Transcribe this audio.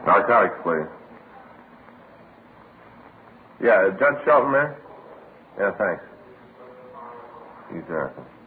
Narcotics, please. Yeah, Judge Shelton there? Yeah, thanks. He's there.